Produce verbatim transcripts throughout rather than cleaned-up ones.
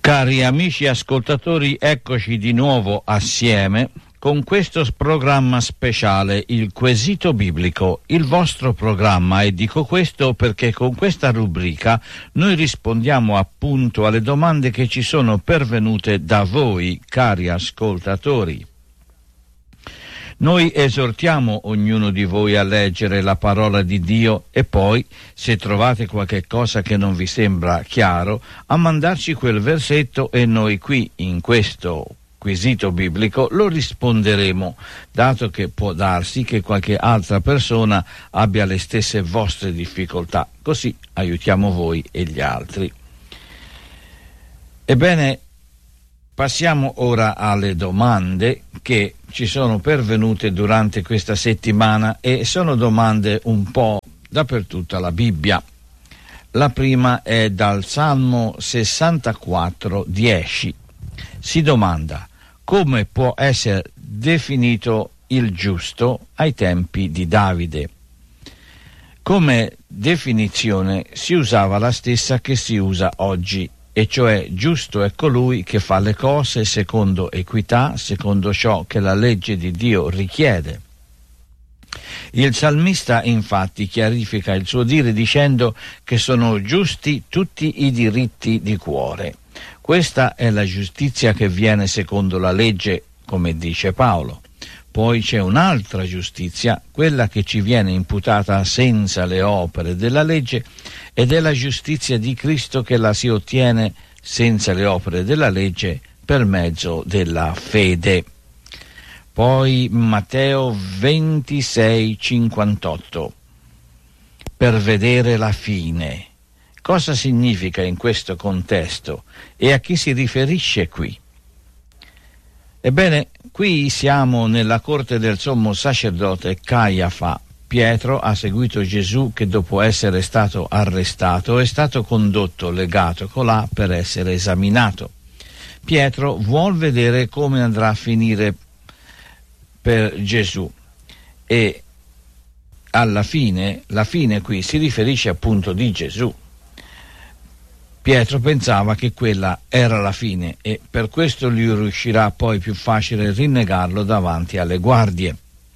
Cari amici ascoltatori, eccoci di nuovo assieme con questo programma speciale, il Quesito Biblico, il vostro programma, e dico questo perché con questa rubrica noi rispondiamo appunto alle domande che ci sono pervenute da voi, cari ascoltatori. Noi esortiamo ognuno di voi a leggere la parola di Dio e poi, se trovate qualche cosa che non vi sembra chiaro, a mandarci quel versetto e noi qui, in questo quesito biblico, lo risponderemo, dato che può darsi che qualche altra persona abbia le stesse vostre difficoltà. Così aiutiamo voi e gli altri. Ebbene, passiamo ora alle domande che ci sono pervenute durante questa settimana e sono domande un po' dappertutto alla Bibbia. La prima è dal Salmo sessantaquattro dieci. Si domanda: come può essere definito il giusto ai tempi di Davide? Come definizione si usava la stessa che si usa oggi, e cioè giusto è colui che fa le cose secondo equità, secondo ciò che la legge di Dio richiede. Il salmista infatti chiarifica il suo dire dicendo che sono giusti tutti i diritti di cuore. Questa è la giustizia che viene secondo la legge, come dice Paolo. Poi c'è un'altra giustizia, quella che ci viene imputata senza le opere della legge, ed è la giustizia di Cristo che la si ottiene senza le opere della legge per mezzo della fede. Poi Matteo ventisei cinquantotto. Per vedere la fine. Cosa significa in questo contesto e a chi si riferisce qui? Ebbene, qui siamo nella corte del sommo sacerdote Caiafa. Pietro ha seguito Gesù che dopo essere stato arrestato è stato condotto legato colà per essere esaminato. Pietro vuol vedere come andrà a finire per Gesù e alla fine, la fine qui si riferisce appunto di Gesù. Pietro pensava che quella era la fine e per questo gli riuscirà poi più facile rinnegarlo davanti alle guardie.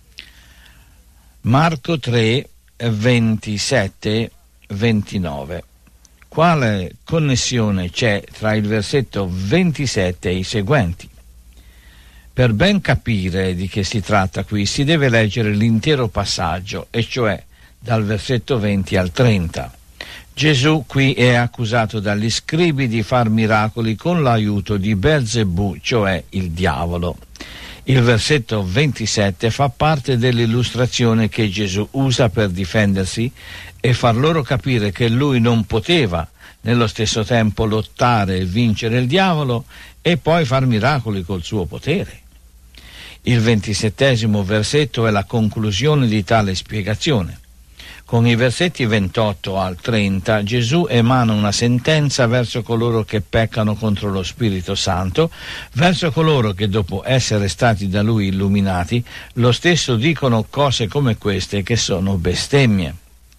Marco tre ventisette ventinove. Quale connessione c'è tra il versetto ventisette e i seguenti? Per ben capire di che si tratta qui si deve leggere l'intero passaggio, e cioè dal versetto venti al trenta. Gesù qui è accusato dagli scribi di far miracoli con l'aiuto di Belzebù, cioè il diavolo. Il versetto ventisette fa parte dell'illustrazione che Gesù usa per difendersi e far loro capire che lui non poteva nello stesso tempo lottare e vincere il diavolo e poi far miracoli col suo potere. Il ventisettesimo versetto è la conclusione di tale spiegazione. Con i versetti ventotto al trenta Gesù emana una sentenza verso coloro che peccano contro lo Spirito Santo, verso coloro che dopo essere stati da Lui illuminati, lo stesso dicono cose come queste che sono bestemmie.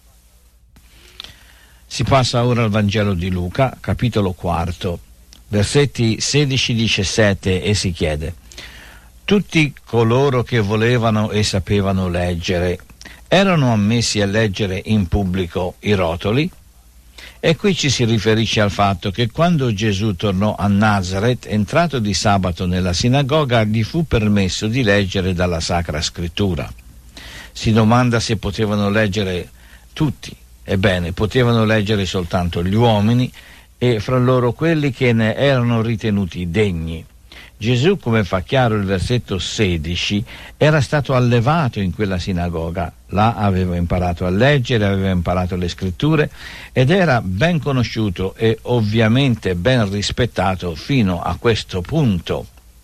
Si passa ora al Vangelo di Luca, capitolo quarto, versetti sedici diciassette, e si chiede: tutti coloro che volevano e sapevano leggere erano ammessi a leggere in pubblico i rotoli? E qui ci si riferisce al fatto che quando Gesù tornò a Nazaret, entrato di sabato nella sinagoga, gli fu permesso di leggere dalla Sacra Scrittura. Si domanda se potevano leggere tutti. Ebbene, potevano leggere soltanto gli uomini e fra loro quelli che ne erano ritenuti degni. Gesù, come fa chiaro il versetto sedici, era stato allevato in quella sinagoga. Là aveva imparato a leggere, aveva imparato le scritture ed era ben conosciuto e ovviamente ben rispettato fino a questo punto.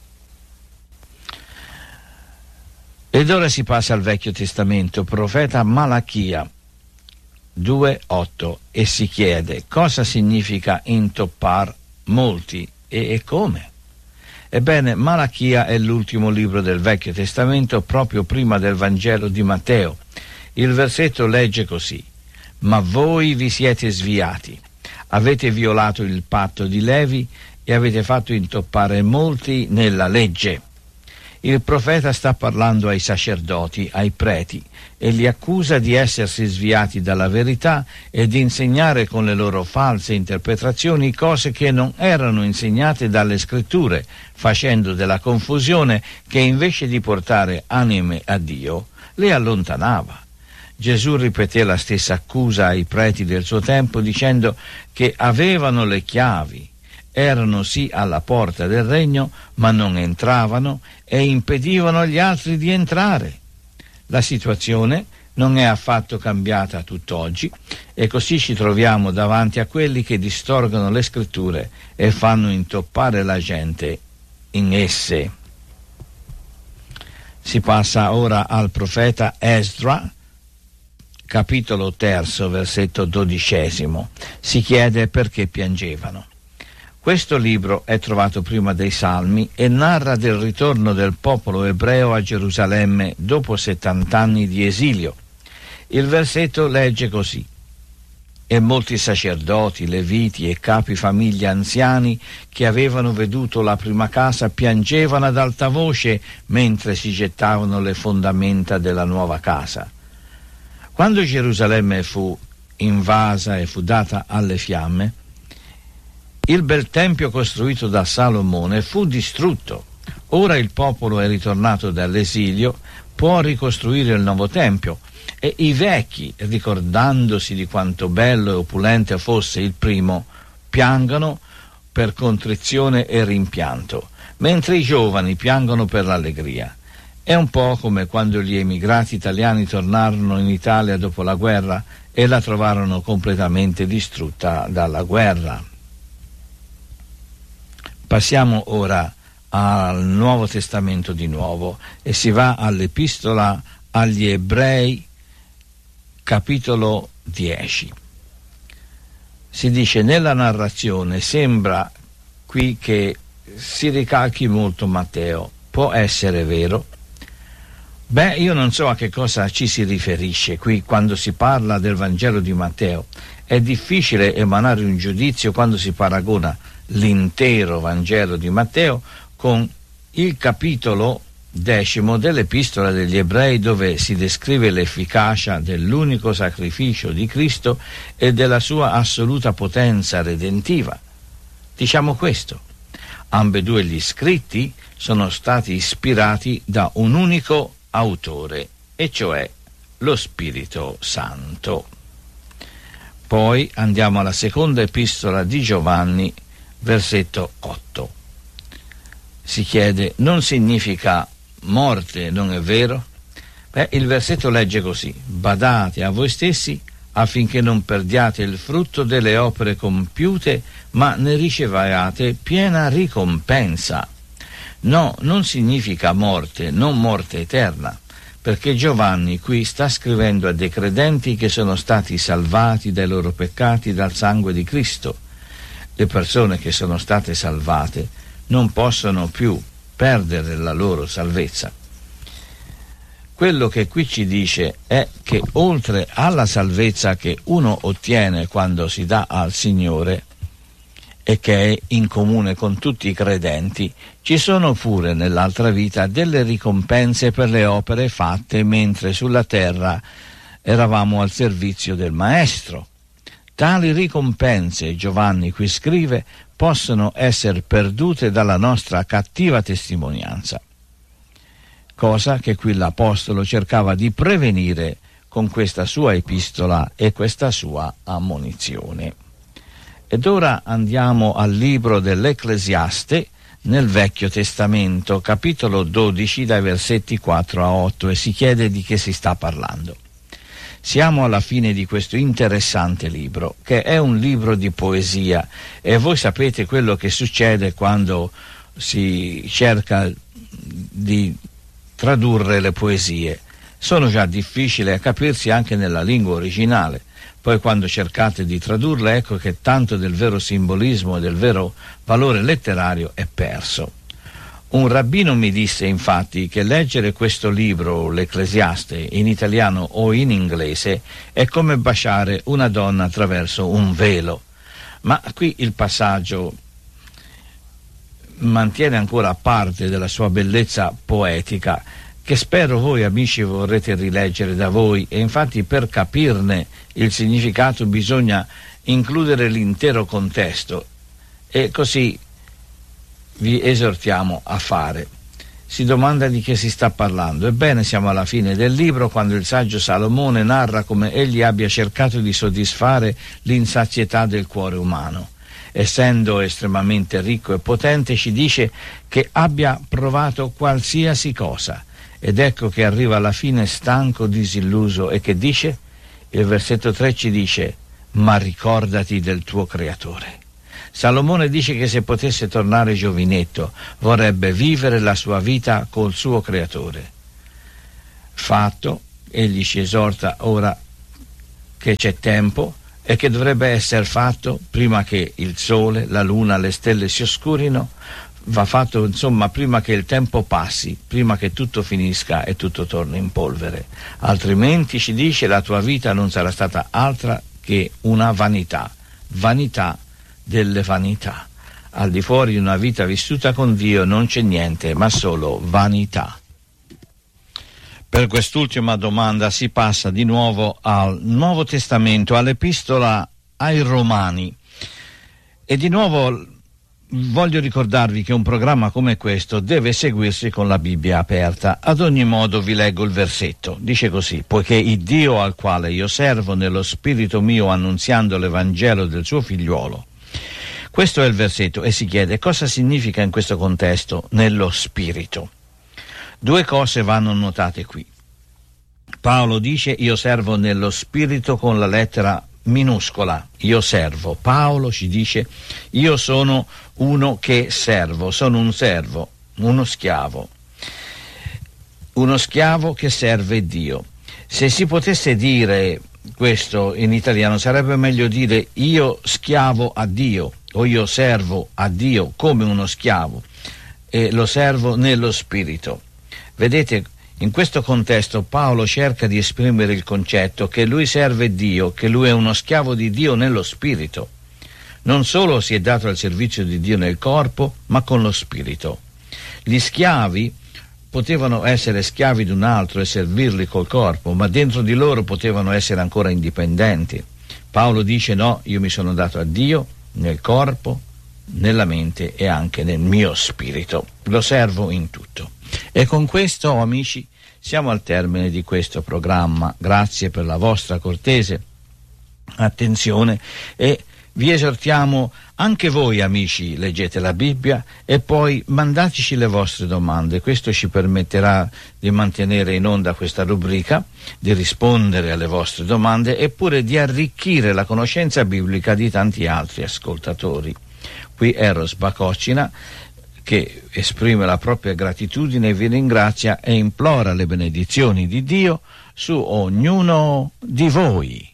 Ed ora si passa al Vecchio Testamento, profeta Malachia due otto, e si chiede cosa significa intoppar molti e, e come. Ebbene, Malachia è l'ultimo libro del Vecchio Testamento, proprio prima del Vangelo di Matteo. Il versetto legge così: ma voi vi siete sviati, avete violato il patto di Levi e avete fatto intoppare molti nella legge. Il profeta sta parlando ai sacerdoti, ai preti, e li accusa di essersi sviati dalla verità e di insegnare con le loro false interpretazioni cose che non erano insegnate dalle scritture, facendo della confusione che invece di portare anime a Dio, le allontanava. Gesù ripeté la stessa accusa ai preti del suo tempo dicendo che avevano le chiavi, erano sì alla porta del regno, ma non entravano e impedivano agli altri di entrare. La situazione non è affatto cambiata tutt'oggi e così ci troviamo davanti a quelli che distorgono le scritture e fanno intoppare la gente in esse. Si passa ora al profeta Esdra, capitolo terzo, versetto dodicesimo. Si chiede perché piangevano. Questo libro è trovato prima dei Salmi e narra del ritorno del popolo ebreo a Gerusalemme dopo settant'anni di esilio. Il versetto legge così: e molti sacerdoti, leviti e capi famiglia anziani che avevano veduto la prima casa piangevano ad alta voce mentre si gettavano le fondamenta della nuova casa. Quando Gerusalemme fu invasa e fu data alle fiamme, il bel tempio costruito da Salomone fu distrutto. Ora il popolo è ritornato dall'esilio, può ricostruire il nuovo tempio e i vecchi, ricordandosi di quanto bello e opulente fosse il primo, piangono per contrizione e rimpianto, mentre i giovani piangono per l'allegria. È un po' come quando gli emigrati italiani tornarono in Italia dopo la guerra e la trovarono completamente distrutta dalla guerra. Passiamo ora al Nuovo Testamento di nuovo e si va all'Epistola agli Ebrei, capitolo dieci. Si dice: nella narrazione sembra qui che si ricalchi molto Matteo. Può essere vero? Beh, io non so a che cosa ci si riferisce qui quando si parla del Vangelo di Matteo. È difficile emanare un giudizio quando si paragona l'intero Vangelo di Matteo con il capitolo decimo dell'Epistola degli Ebrei, dove si descrive l'efficacia dell'unico sacrificio di Cristo e della sua assoluta potenza redentiva. Diciamo questo: ambedue gli scritti sono stati ispirati da un unico autore, e cioè lo Spirito Santo. Poi andiamo alla seconda epistola di Giovanni, versetto otto. Si chiede: non significa morte, non è vero? Beh, il versetto legge così: badate a voi stessi affinché non perdiate il frutto delle opere compiute, ma ne riceviate piena ricompensa. No, non significa morte, non morte eterna, perché Giovanni qui sta scrivendo a dei credenti che sono stati salvati dai loro peccati dal sangue di Cristo. Le persone che sono state salvate non possono più perdere la loro salvezza. Quello che qui ci dice è che oltre alla salvezza che uno ottiene quando si dà al Signore e che è in comune con tutti i credenti, ci sono pure nell'altra vita delle ricompense per le opere fatte mentre sulla terra eravamo al servizio del Maestro. Tali ricompense, Giovanni qui scrive, possono essere perdute dalla nostra cattiva testimonianza, cosa che qui l'Apostolo cercava di prevenire con questa sua epistola e questa sua ammonizione. Ed ora andiamo al libro dell'Ecclesiaste nel Vecchio Testamento, capitolo dodici, dai versetti quattro a otto, e si chiede di che si sta parlando. Siamo alla fine di questo interessante libro, che è un libro di poesia, e voi sapete quello che succede quando si cerca di tradurre le poesie. Sono già difficili a capirsi anche nella lingua originale. Poi quando cercate di tradurle, ecco che tanto del vero simbolismo e del vero valore letterario è perso. Un rabbino mi disse infatti che leggere questo libro, l'Ecclesiaste, in italiano o in inglese è come baciare una donna attraverso un velo. Ma qui il passaggio mantiene ancora parte della sua bellezza poetica, che spero voi amici vorrete rileggere da voi, e infatti per capirne il significato bisogna includere l'intero contesto, e così vi esortiamo a fare. Si domanda di che si sta parlando. Ebbene, siamo alla fine del libro, quando il saggio Salomone narra come egli abbia cercato di soddisfare l'insazietà del cuore umano. Essendo estremamente ricco e potente, ci dice che abbia provato qualsiasi cosa, ed ecco che arriva alla fine stanco, disilluso, e che dice? Il versetto tre ci dice: ma ricordati del tuo creatore. Salomone dice che se potesse tornare giovinetto vorrebbe vivere la sua vita col suo creatore. Fatto, egli ci esorta ora che c'è tempo e che dovrebbe essere fatto prima che il sole, la luna, le stelle si oscurino, va fatto insomma prima che il tempo passi, prima che tutto finisca e tutto torni in polvere. Altrimenti, ci dice, la tua vita non sarà stata altra che una vanità, vanità delle vanità. Al di fuori di una vita vissuta con Dio non c'è niente, ma solo vanità. Per quest'ultima domanda si passa di nuovo al Nuovo Testamento, all'Epistola ai Romani. E di nuovo voglio ricordarvi che un programma come questo deve seguirsi con la Bibbia aperta. Ad ogni modo vi leggo il versetto. Dice così: poiché il Dio al quale io servo nello spirito mio annunziando l'Evangelo del suo figliuolo. Questo è il versetto, e si chiede cosa significa in questo contesto nello spirito. Due cose vanno notate qui. Paolo dice io servo nello spirito con la lettera minuscola, io servo. Paolo ci dice io sono uno che servo, sono un servo, uno schiavo, uno schiavo che serve Dio. Se si potesse dire questo in italiano sarebbe meglio dire io schiavo a Dio, o io servo a Dio come uno schiavo, e lo servo nello spirito. Vedete, in questo contesto Paolo cerca di esprimere il concetto che lui serve Dio, che lui è uno schiavo di Dio nello spirito. Non solo si è dato al servizio di Dio nel corpo, ma con lo spirito. Gli schiavi potevano essere schiavi di un altro e servirli col corpo, ma dentro di loro potevano essere ancora indipendenti. Paolo dice no, io mi sono dato a Dio nel corpo, nella mente e anche nel mio spirito. Lo servo in tutto. E con questo, amici, siamo al termine di questo programma. Grazie per la vostra cortese attenzione e vi esortiamo anche voi, amici, leggete la Bibbia e poi mandateci le vostre domande. Questo ci permetterà di mantenere in onda questa rubrica, di rispondere alle vostre domande e pure di arricchire la conoscenza biblica di tanti altri ascoltatori. Qui Eros Bacocina, che esprime la propria gratitudine, vi ringrazia e implora le benedizioni di Dio su ognuno di voi.